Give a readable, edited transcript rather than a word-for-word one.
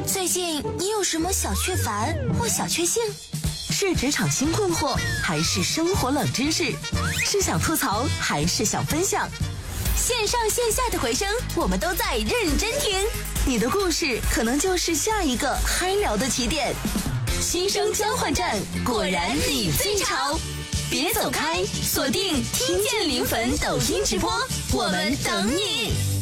最近你有什么小确烦或小确幸？ 是职场新困惑，还是生活冷知识？是想吐槽，还是想分享？ 线上线下的回声，我们都在认真听。 你的故事可能就是下一个嗨聊的起点。 新生交换站，果然你最潮！别走开，锁定听见灵魂抖音直播，我们等你。